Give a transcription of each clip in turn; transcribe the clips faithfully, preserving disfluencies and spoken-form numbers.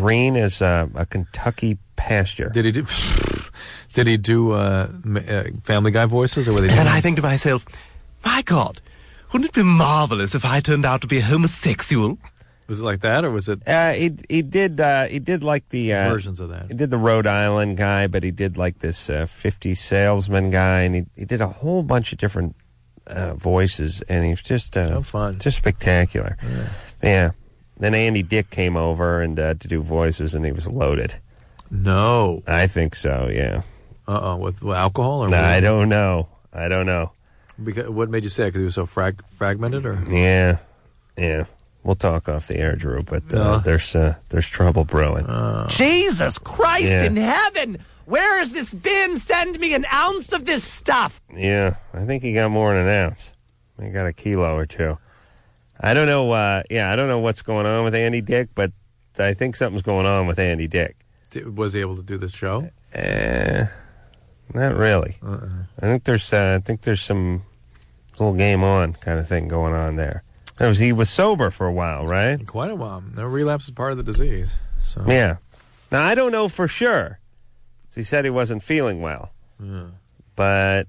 green as uh, a Kentucky pasture. Did he do? Did he do uh, uh, Family Guy voices, or were they? And I think to myself, my God, wouldn't it be marvelous if I turned out to be homosexual? Was it like that, or was it? Uh, he he did uh, he did like the uh, versions of that. He did the Rhode Island guy, but he did like this uh, fifties salesman guy, and he he did a whole bunch of different uh, voices, and he was just uh, so fun, just spectacular. Yeah. yeah. Then Andy Dick came over and uh, to do voices, and he was loaded. No, I think so. Yeah. Uh oh, with, with alcohol or? No, what? I don't know. I don't know. Because what made you say it? Because he was so frag- fragmented, or? Yeah, yeah. We'll talk off the air, Drew. But uh, No. there's uh, there's trouble brewing. Uh, Jesus Christ Yeah. in heaven! Where has this been? Send me an ounce of this stuff. Yeah, I think he got more than an ounce. He got a kilo or two. I don't know. Uh, yeah, I don't know what's going on with Andy Dick, but I think something's going on with Andy Dick. was he able to do this show? Eh, not really. Uh-uh. I think there's uh, I think there's some little game on kind of thing going on there. There was, he was sober for a while, right? Quite a while. No, relapse is part of the disease. So Yeah. Now I don't know for sure. He said he wasn't feeling well, Yeah. but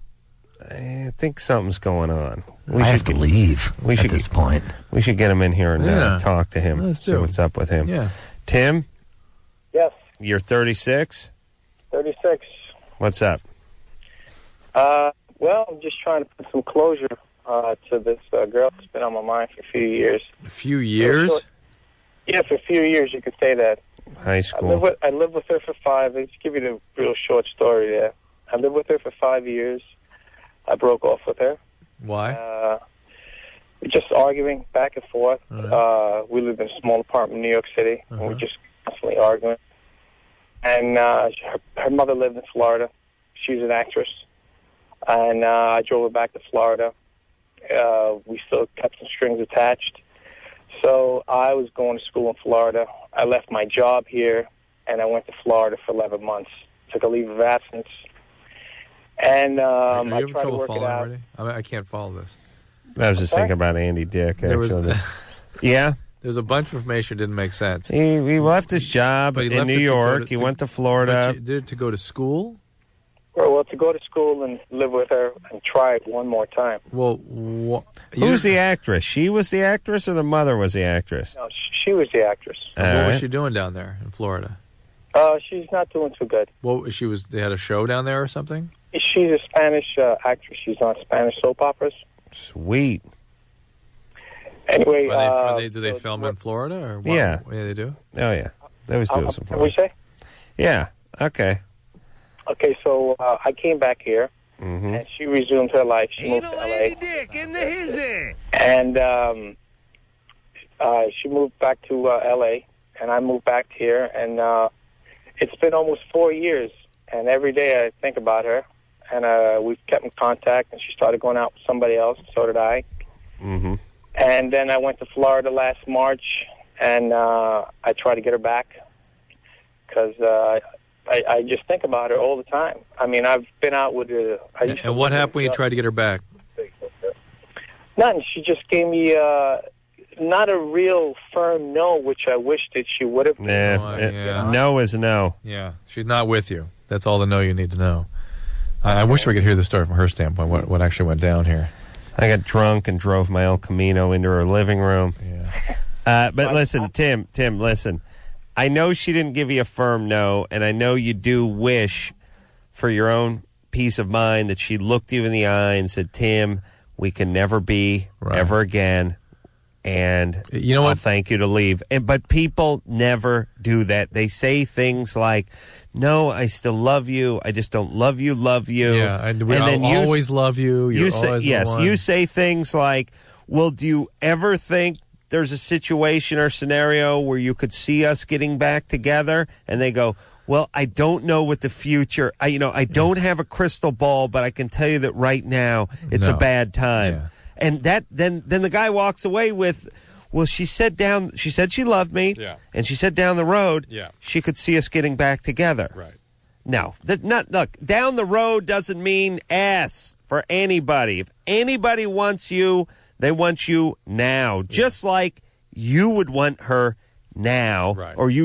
I think something's going on. We I should have to get- leave we at should this get- point. We should get him in here and uh, Yeah. talk to him. Let's see do. what's up with him. Yeah. Tim, Yes, you're thirty-six. thirty-six. What's up? Uh, well, I'm just trying to put some closure uh, to this uh, girl that's been on my mind for a few years. A few years? Short- Yeah, for a few years, you could say that. High I live school. with I lived with her for five. Let's give you the real short story there. I lived with her for five years. I broke off with her. Why? Uh, we're just arguing back and forth. Uh-huh. Uh, we lived in a small apartment in New York City, and Uh-huh. we're just constantly arguing. And uh, her, her mother lived in Florida. She's an actress. And uh, I drove her back to Florida. Uh, we still kept some strings attached. So I was going to school in Florida. I left my job here, and I went to Florida for eleven months. Took a leave of absence. And um, Are I you having tried to trouble work it following out. already? I, mean, I can't follow this. I was just Okay. thinking about Andy Dick, There was, actually. yeah. There's a bunch of information that didn't make sense. He, he left his job But he in left New it to go York. to- he to- went to Florida. But you did it to go to school? Well, well, to go to school and live with her and try it one more time. Well, wha- Who's you- the actress? She was the actress or the mother was the actress? No, sh- she was the actress. All What was right. she doing down there in Florida? Uh, she's not doing too good. What she was? They had a show down there or something. She's a Spanish uh, actress. She's on Spanish soap operas. Sweet. Anyway, Are they, uh, are they, do they so- film in Florida or what? Yeah. Yeah, they do. Oh, yeah. They was Uh, doing some what we fun. say? Yeah. Okay. Okay, so uh, I came back here, Mm-hmm. and she resumed her life. She moved to L A. Dick in the hizzy. And um, uh, she moved back to uh, L A, and I moved back here, and uh, it's been almost four years, and every day I think about her, and uh, we've kept in contact, and she started going out with somebody else, and so did I. Mm-hmm. And then I went to Florida last March, and uh, I tried to get her back, because uh, I, I just think about her all the time. I mean, I've been out with her. I used to And what live happened when you with- tried to get her back? Nothing. She just gave me uh, not a real firm no, which I wish that she would have. Yeah. Oh, eh, yeah. No is no. Yeah, she's not with you. That's all the know you need to know. I, I wish we could hear the story from her standpoint. What what actually went down here? I got drunk and drove my El Camino into her living room. Yeah. Uh, but listen, Tim, Tim, listen. I know she didn't give you a firm no, and I know you do wish for your own peace of mind that she looked you in the eye and said, Tim, we can never be Right. ever again, and You know I'll what? thank you to leave. And, but people never do that. They say things like, no, I still love you. I just don't love you, love you. Yeah, and we and I'll then you, always love you. You're you say, always the yes, one. you say things like, well, do you ever think there's a situation or scenario where you could see us getting back together? And they go, well, I don't know what the future, I, you know, I don't have a crystal ball, but I can tell you that right now it's No. a bad time. Yeah. And that, then, then the guy walks away with, well, she said down, she said she loved me. Yeah. And she said down the road, Yeah. she could see us getting back together. Right. No, that not look, down the road doesn't mean ass for anybody. If anybody wants you, they want you now. Just like you would want her now, Right. or you